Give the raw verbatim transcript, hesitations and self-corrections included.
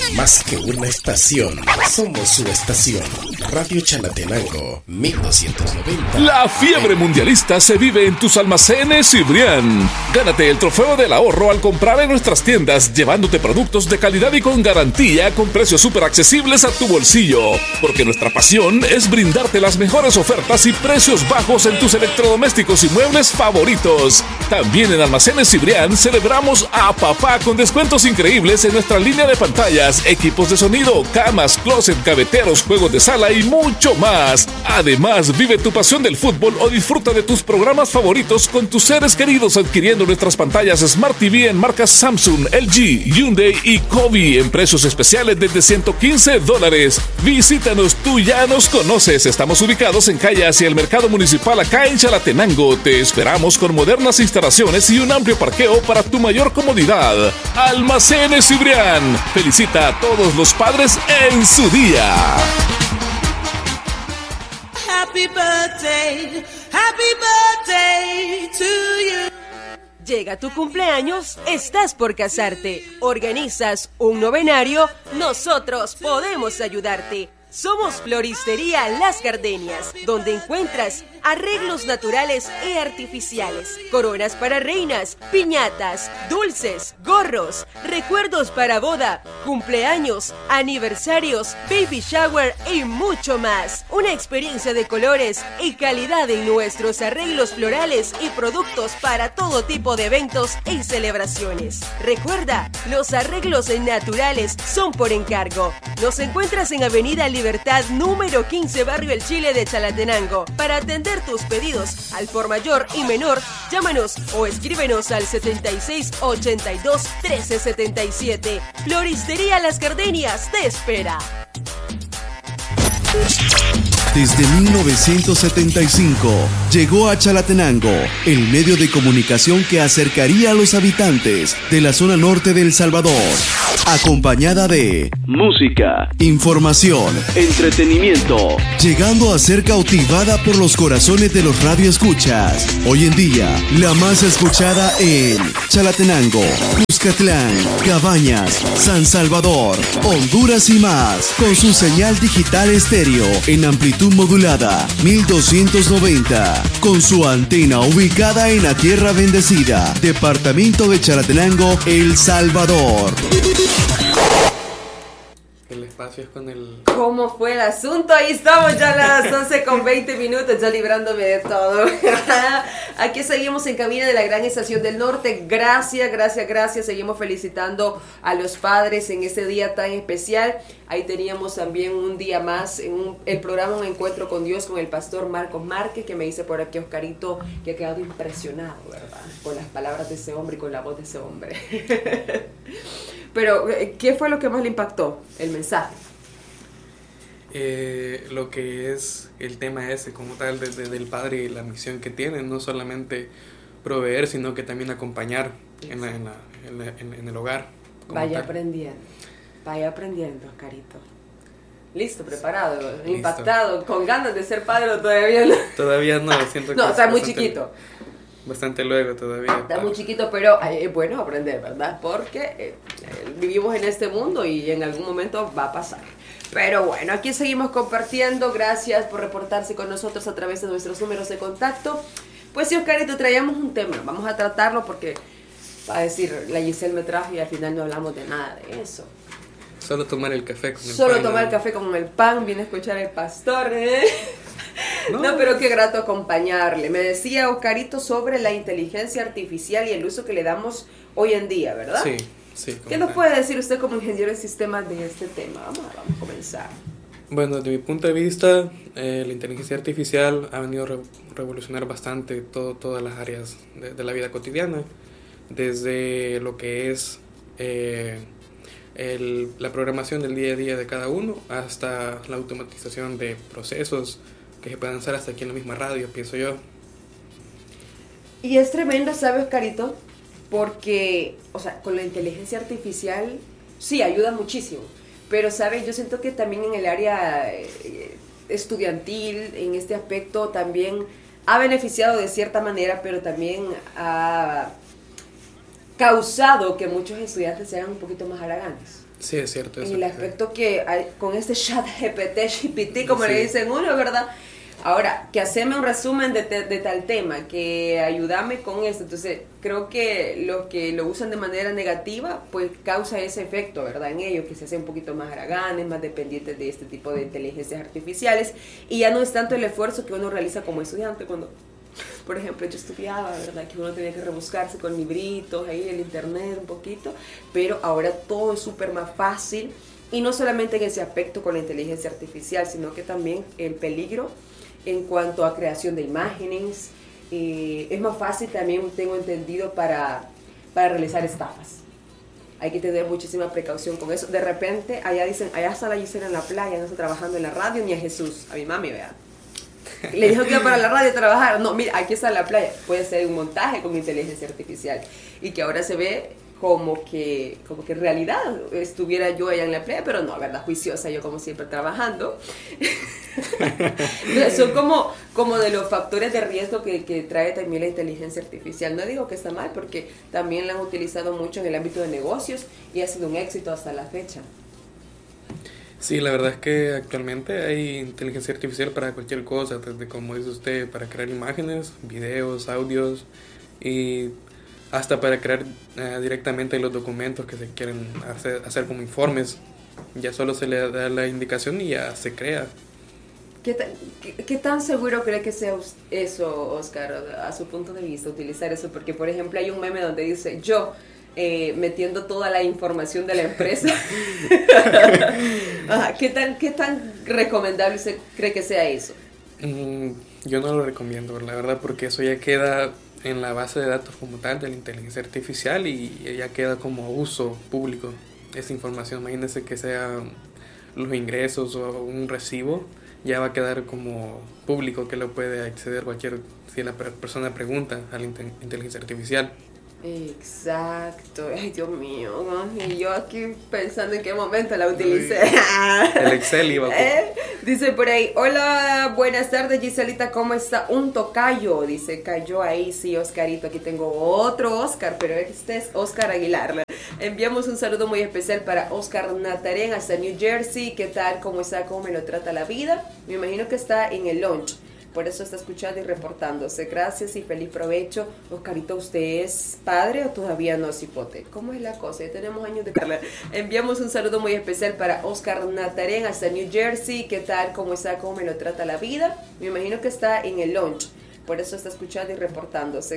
Más que una estación, somos su estación. Radio Chalatenango, mil doscientos noventa. La fiebre mundialista se vive en tus almacenes Cibrián. Gánate el trofeo del ahorro al comprar en nuestras tiendas, llevándote productos de calidad y con garantía, con precios súper accesibles a tu bolsillo. Porque nuestra pasión es brindarte las mejores ofertas y precios bajos en tus electrodomésticos y muebles favoritos. También en almacenes Cibrián celebramos a papá con descuentos increíbles en nuestra línea de pantallas, equipos de sonido, camas, closet, gaveteros, juegos de sala y mucho más. Además, vive tu pasión del fútbol o disfruta de tus programas favoritos con tus seres queridos adquiriendo nuestras pantallas Smart T V en marcas Samsung, L G, Hyundai y Kobe en precios especiales desde ciento quince dólares. Visítanos, tú ya nos conoces. Estamos ubicados en calle hacia el Mercado Municipal acá en Chalatenango. Te esperamos con modernas instalaciones y un amplio parqueo para tu mayor comodidad. Almacenes Cibrián. Felicita a todos los padres en su día. Happy birthday, happy birthday to you. Llega tu cumpleaños, estás por casarte, organizas un novenario, nosotros podemos ayudarte. Somos Floristería Las Gardenias, donde encuentras arreglos naturales y artificiales, coronas para reinas, piñatas, dulces, gorros, recuerdos para boda, cumpleaños, aniversarios, baby shower y mucho más. Una experiencia de colores y calidad en nuestros arreglos florales y productos para todo tipo de eventos y celebraciones. Recuerda, los arreglos naturales son por encargo. Nos encuentras en Avenida Libertad número quince, Barrio El Chile de Chalatenango. Para atender tus pedidos al por mayor y menor, llámanos o escríbenos al setenta y seis ochenta y dos trece setenta y siete. Floristería Las Gardenias te espera. Desde mil novecientos setenta y cinco llegó a Chalatenango el medio de comunicación que acercaría a los habitantes de la zona norte de El Salvador, acompañada de música, información, entretenimiento, llegando a ser cautivada por los corazones de los radioescuchas. Hoy en día, la más escuchada en Chalatenango, Cuscatlán, Cabañas, San Salvador, Honduras y más, con su señal digital estéreo en amplitud modulada mil doscientos noventa, con su antena ubicada en la Tierra Bendecida, departamento de Chalatenango, El Salvador. El espacio es con el... ¿Cómo fue el asunto? Ahí estamos ya a las once con veinte minutos, ya librándome de todo. Aquí seguimos en cabina de la Gran Estación del Norte. Gracias, gracias, gracias. Seguimos felicitando a los padres en este día tan especial. Ahí teníamos también un día más en un, el programa Un Encuentro con Dios con el pastor Marcos Márquez, que me dice por aquí Oscarito que ha quedado impresionado, ¿verdad? Con las palabras de ese hombre y con la voz de ese hombre. Pero, ¿qué fue lo que más le impactó? El mensaje. Eh, lo que es el tema ese como tal de, de, del padre y la misión que tiene, no solamente proveer, sino que también acompañar en, la, en, la, en, la, en, en el hogar. Vaya tal. aprendiendo, vaya aprendiendo, Oscarito. Listo, preparado, Listo. Impactado, con ganas de ser padre o todavía no. Todavía no, siento que No, está muy bastante, chiquito. Bastante luego todavía. Está muy chiquito, pero es bueno aprender, ¿verdad? Porque eh, eh, vivimos en este mundo y en algún momento va a pasar. Pero bueno, aquí seguimos compartiendo. Gracias por reportarse con nosotros a través de nuestros números de contacto. Pues sí, Oscarito, traíamos un tema. Vamos a tratarlo porque va a decir, la Giselle me trajo y al final no hablamos de nada de eso. Solo tomar el café con el Solo pan. Solo tomar el café con el pan. Viene a escuchar el pastor, ¿eh? No. no, pero qué grato acompañarle. Me decía Oscarito sobre la inteligencia artificial y el uso que le damos hoy en día, ¿verdad? Sí, sí. ¿Qué nos puede decir usted como ingeniero de sistemas de este tema? Vamos a, vamos a comenzar. Bueno, desde mi punto de vista, eh, la inteligencia artificial ha venido a re- revolucionar bastante todo, todas las áreas de, de la vida cotidiana, desde lo que es eh, el, la programación del día a día de cada uno hasta la automatización de procesos que se pueden hacer hasta aquí en la misma radio, pienso yo. Y es tremendo, ¿sabes, Oscarito? Porque, o sea, con la inteligencia artificial sí ayuda muchísimo. Pero, ¿sabes? Yo siento que también en el área eh, estudiantil, en este aspecto, también ha beneficiado de cierta manera, pero también ha causado que muchos estudiantes sean un poquito más haragantes. Sí, es cierto. En el aspecto que hay, con este chat G P T, G P T, como sí. le dicen uno, ¿verdad? Ahora, que hacerme un resumen de, de, de tal tema, que ayúdame con esto. Entonces, creo que los que lo usan de manera negativa, pues causa ese efecto, ¿verdad? En ellos, que se hacen un poquito más haraganes, más dependientes de este tipo de inteligencias artificiales. Y ya no es tanto el esfuerzo que uno realiza como estudiante cuando... Por ejemplo, yo estudiaba, ¿verdad? Que uno tenía que rebuscarse con libritos, ahí en el internet un poquito, pero ahora todo es súper más fácil, y no solamente en ese aspecto con la inteligencia artificial, sino que también el peligro en cuanto a creación de imágenes, eh, es más fácil también, tengo entendido, para, para realizar estafas. Hay que tener muchísima precaución con eso. De repente, allá dicen, allá está la Gisela en la playa, no está trabajando en la radio, ni a Jesús, a mi mami, vea. Le dijo que iba para la radio a trabajar. No, mira, aquí está la playa. Puede ser un montaje con inteligencia artificial. Y que ahora se ve como que, como que en realidad estuviera yo allá en la playa, pero no, verdad, juiciosa, yo como siempre trabajando. Entonces, son como, como de los factores de riesgo que, que trae también la inteligencia artificial. No digo que está mal, porque también la han utilizado mucho en el ámbito de negocios y ha sido un éxito hasta la fecha. Sí, la verdad es que actualmente hay inteligencia artificial para cualquier cosa, desde, como dice usted, para crear imágenes, videos, audios, y hasta para crear eh, directamente los documentos que se quieren hacer, hacer como informes. Ya solo se le da la indicación y ya se crea. ¿Qué, ta- qué, qué tan seguro cree que sea eso, Oscar, a su punto de vista, utilizar eso? Porque, por ejemplo, hay un meme donde dice, yo... Eh, metiendo toda la información de la empresa. Ajá, ¿qué tan, ¿Qué tan recomendable se cree que sea eso? Mm, yo no lo recomiendo, la verdad, porque eso ya queda en la base de datos como tal de la inteligencia artificial y ya queda como uso público esa información. Imagínense que sea los ingresos o un recibo, ya va a quedar como público, que lo puede acceder cualquier, si la persona pregunta a la inteligencia artificial. Exacto, ay Dios mío, ¿no? Y yo aquí pensando en qué momento la utilicé. El Excel iba. ¿Eh? Dice por ahí, hola, buenas tardes Giselita, ¿cómo está? Un tocayo, dice, cayó ahí, sí, Oscarito, aquí tengo otro Oscar, pero este es Oscar Aguilar. Enviamos un saludo muy especial para Oscar Natarén hasta New Jersey. ¿Qué tal? ¿Cómo está? ¿Cómo me lo trata la vida? Me imagino que está en el lunch. Por eso está escuchando y reportándose. Gracias y feliz provecho. Oscarito, ¿usted es padre o todavía no, cipote? ¿Cómo es la cosa? Ya tenemos años de Carla. Enviamos un saludo muy especial para Oscar Natarén hasta New Jersey. ¿Qué tal? ¿Cómo está? ¿Cómo me lo trata la vida? Me imagino que está en el lunch. Por eso está escuchando y reportándose.